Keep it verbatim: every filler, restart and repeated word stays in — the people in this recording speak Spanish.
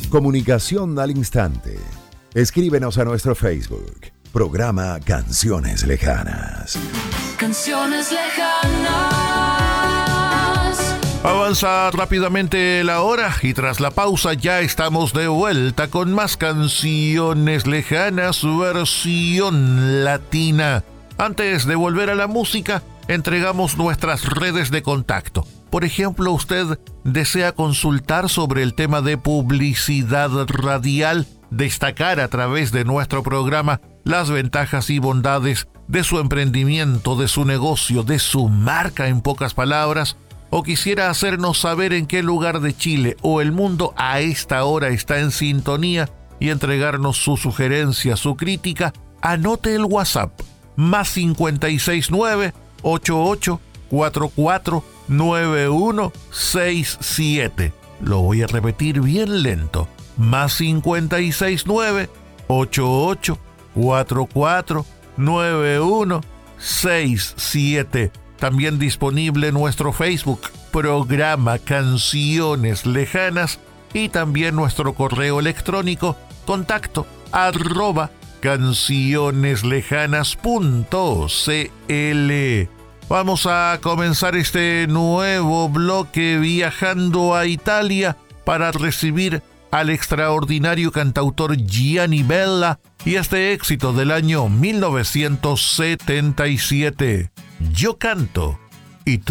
Comunicación al instante. Escríbenos a nuestro Facebook. Programa Canciones Lejanas. Canciones lejanas. Avanza rápidamente la hora y tras la pausa ya estamos de vuelta con más Canciones Lejanas versión latina. Antes de volver a la música, entregamos nuestras redes de contacto. Por ejemplo, usted desea consultar sobre el tema de publicidad radial, destacar a través de nuestro programa las ventajas y bondades de su emprendimiento, de su negocio, de su marca en pocas palabras, o quisiera hacernos saber en qué lugar de Chile o el mundo a esta hora está en sintonía y entregarnos su sugerencia, su crítica, anote el WhatsApp más cinco seis nueve, ocho ocho cuatro cuatro, nueve uno seis siete. Lo voy a repetir bien lento. Más cinco seis nueve, ocho ocho cuatro cuatro, nueve uno seis siete. También disponible en nuestro Facebook, programa Canciones Lejanas, y también nuestro correo electrónico, contacto arroba cancioneslejanas punto cl. Vamos a comenzar este nuevo bloque viajando a Italia para recibir al extraordinario cantautor Gianni Bella y este éxito del año mil novecientos setenta y siete. Yo canto y tú